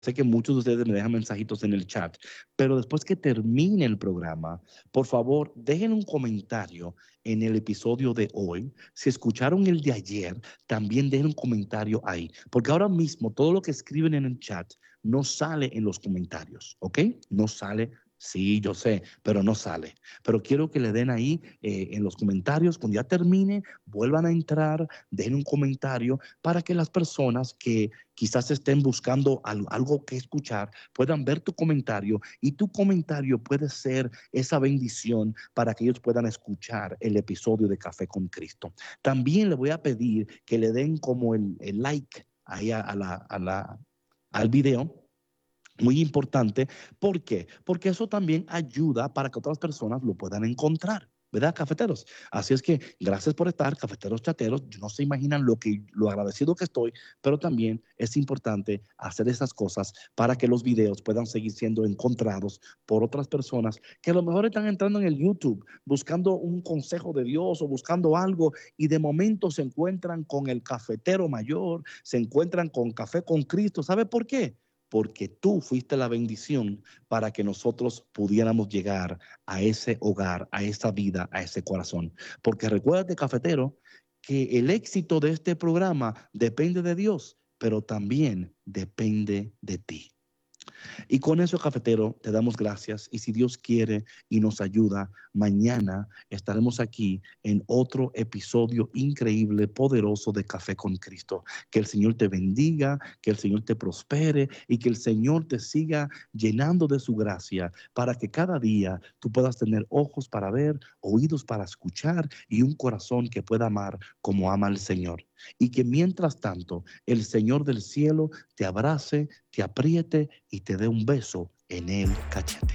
sé que muchos de ustedes me dejan mensajitos en el chat, pero después que termine el programa, por favor, dejen un comentario en el episodio de hoy. Si escucharon el de ayer, también dejen un comentario ahí, porque ahora mismo todo lo que escriben en el chat no sale en los comentarios, ¿ok? No sale. Sí, yo sé, pero no sale. Pero quiero que le den ahí en los comentarios, cuando ya termine, vuelvan a entrar, dejen un comentario para que las personas que quizás estén buscando algo que escuchar puedan ver tu comentario, y tu comentario puede ser esa bendición para que ellos puedan escuchar el episodio de Café con Cristo. También le voy a pedir que le den como el like ahí al video. Muy importante. ¿Por qué? Porque eso también ayuda para que otras personas lo puedan encontrar. ¿Verdad, cafeteros? Así es que gracias por estar, cafeteros chateros. No se imaginan lo agradecido que estoy, pero también es importante hacer esas cosas para que los videos puedan seguir siendo encontrados por otras personas que a lo mejor están entrando en el YouTube buscando un consejo de Dios o buscando algo, y de momento se encuentran con el cafetero mayor, se encuentran con Café con Cristo. ¿Sabe por qué? Porque tú fuiste la bendición para que nosotros pudiéramos llegar a ese hogar, a esa vida, a ese corazón. Porque recuérdate, cafetero, que el éxito de este programa depende de Dios, pero también depende de ti. Y con eso, cafetero, te damos gracias. Y si Dios quiere y nos ayuda, mañana estaremos aquí en otro episodio increíble, poderoso de Café con Cristo. Que el Señor te bendiga, que el Señor te prospere y que el Señor te siga llenando de su gracia para que cada día tú puedas tener ojos para ver, oídos para escuchar y un corazón que pueda amar como ama el Señor. Y que mientras tanto el Señor del cielo te abrace, te apriete y te dé un beso en el cachete.